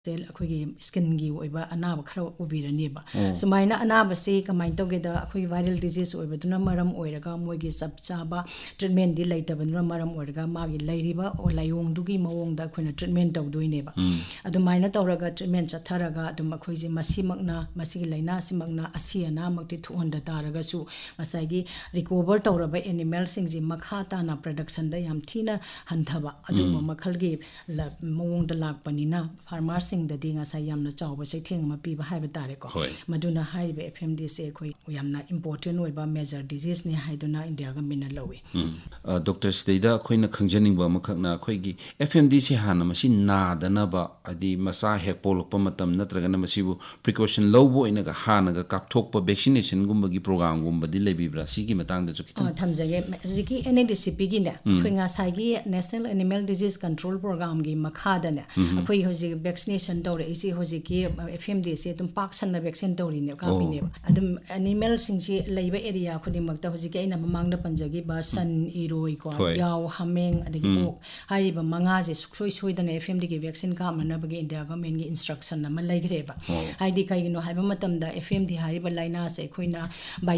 skin anaba khara ubiraniba sumaina anaba se kamai togeda akhoi viral disease oibaduna maram oiraga moigi sabchaba treatment di laitabaduna maram oiraga magi lairiba o layong dugi mawong da khoina treatment tawdoineba adumaina tawraga treatment chatharaga adum akhoi masimakna masigi laina simakna asiana makti thuonda taraga su ngasagi recover tawraba animal singji makha tana production da yam thina hanthaba aduma makhalgi mawong da lakpanina farmers sing the ding as I am the job was a thing my people have a tarico. Maduna high FMD say yamna important over major disease ni hydona in the agamina lowe. Dr. Steda Queen Congening Bamakana Quigi FMD si Hana machine na danaba adi masa hepol pomatam natragana masibu precaution lobo in a hanaga kaptok vaccination gumbagi program gumba dilebi brasiki matang the Zuki. Tamzage Ziki any discipline Quinga Sagi National Animal Disease Control Program gi Makadana a quay vaccination dore isi hojiki FMD se tum pak sanna vaccine dore ne ka bine adum animal singsi leiba area khodimakta hojiki aina mamangda panjagi ba san iroi ko yaw hameng adagi ok haiba manga je suksoi soidana FMD ge vaccine ka manabagi India government gi instruction na laigreba haidi kai no haiba matamda FMD haiba laina se khoina by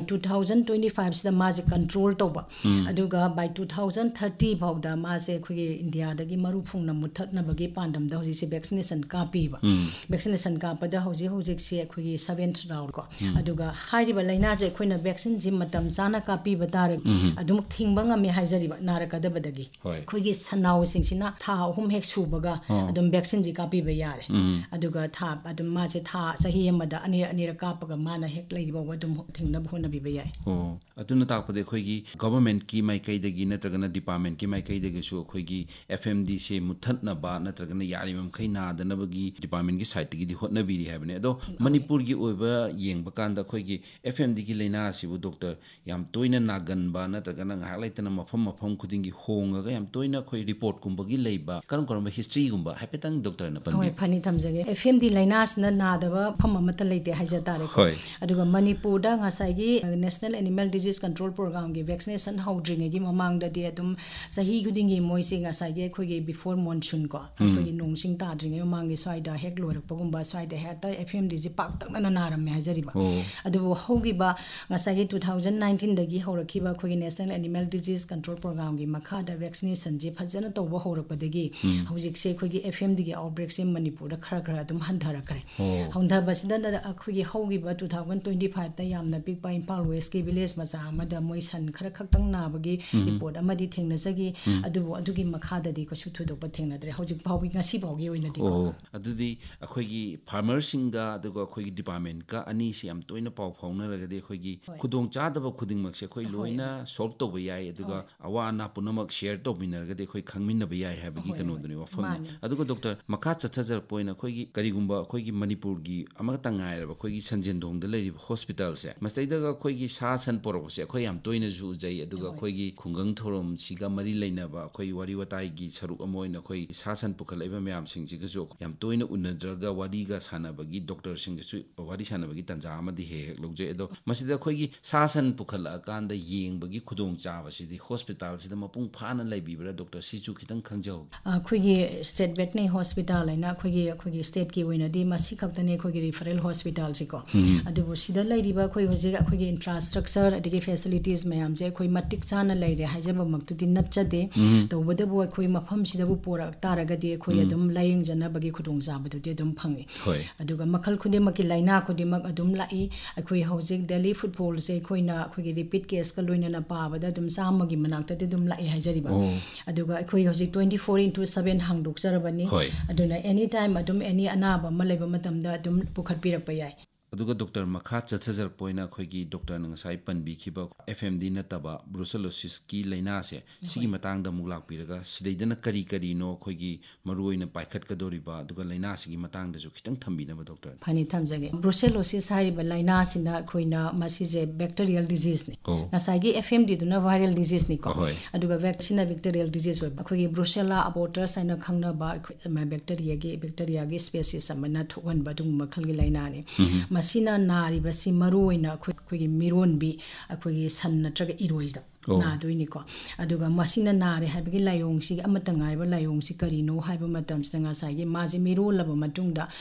2025 sida ma je control toba aduga by 2030 bawda ma se khogi India dagi maru phungna muthat na bagi pandam da hoji se vaccination ka vaccination ka pada hoji se khogi 7th round ko aduga hairiba laina je khoina vaccine ji matam sana ka pi batare adum thingbanga me haijariba naraka da badagi khogi sanau singsina tha hum hek subaga adum vaccine ji ka pi ba yare aduga tha adum ma je tha sahi amada ani ra ka paga mana hek leiba wadum thingna bhona bi ba yai aduna ta pade khogi government ki mai kai dagi natragana department ki mai kai dagi su khogi FMD se muthatna ba natragana yari mam khai na da nabagi department ki site ki di hotna biri habne ado manipur gi oiba yengba kanda khoigi FMD ki leina sibu doctor yam toina nagan ba natragana ngak laitana mafam khudingi honga ga yam toina khoi report kumba gi leiba karam history gumba hapetang doctor na pan oi phani thamjage FMD leina sna nadaba pham amata leite haija tare ko aduga manipur da ngasai gi national animal disease control program gi vaccination howdring gi mamang da de adum sahi gudingi moisi ngasai gi khoigi before monsoon ko khoigi nongsing ta dring mamang gi swaida hek lorak pagumba swaida heta FMD ji pak tak na naram me hajariba adubu hogi ba ngasai 2019 dagi horakhiba khoigi national animal disease control program gi makha da vaccination ji phajana tawba horakpadagi hojik se khoigi FMD gi outbreak se manipur da khara adum handhara kare handhaba sida da khoigi hogi ba 2025 ta yamna big pa Impal West ki village macha amada moisan khara khaktang nabagi report amadi thengna sagi adubu adugi makha da di ko suthu ba thengna dre hojik bawgi ngasi bawgi oina di adudi akhoi farmers singa aduga akhoi department ka ani si am toina paw phawna ragadi akhoi khudong chadaba khuding mak se akhoi loina solve to ba yai aduga awa na punamak share to binargadi akhoi khangmin ba yai habagi kanu duni wafam aduga doctor makha chathajar point akhoi karigumba akhoi manipur gi amaga tangai raba akhoi sanjen dong da lei hospital se masaida ga akhoi sa san porok se akhoi am toina ju jai aduga akhoi khungang thorom siga mari leina ba akhoi wari watai gi saruk amoina akhoi sa san pukhalaiba myam sing ji ga jo yam toina unajarga wari ga sanabagi doctor sing su wari sanabagi tanja amadi he logje edo masida khoigi sasan pukhala kanda yengbagi khudong chaba sidi hospital sida mapung phana laibibra doctor sichu khitang khangjau khoigi state veterinary hospital aina khoigi state ki oina di masi khaktane khoigi referral hospital siko adubu sida lairiba khoi hoje khoigi infrastructure adigi facilities mayam je khoi matik chana laire hajaba maktu din natchade tawbada bo khoi mafam sida bu pora taraga di khoi adum layeng jana bagi khudong jabadu di adum phangi aduga makhal khude maki laina khude mak adum lai akhoi hojik Delhi football se khoina khoigi repeat case ka loina na pabada adum samagi manakta de dum lai hajariba aduga akhoi hojik 24/7 hangdok sarabani aduna anytime adum any anaba malaiba matamda adum pukhat pirak pa yai aduga doctor makha chathajar poina khoigi doctor nang sai panbi khiba FMD nataba brucellosis ki laina se sigi matang da mulak piraga sidaidana kari no khoigi maruoina paikhat ka doriba aduga laina sigi matang da ju khitang thambina ba doctor phani thamjage brucellosis hai ba laina sina khoina masi je bacterial disease ni nasai gi FMD duna viral disease ni ko aduga vaccine bacterial disease hoy khoigi brucella abortus aina khangna ba bacteria gi species amana thogan ba dung makhal gi laina ni masina nari basi maruoina khoigi mironbi khoigi san natraga iroida na doini ko aduga masina nare habigi layong si amata ngai ba layong si karino haiba matam sanga sai gi maji miro laba matungda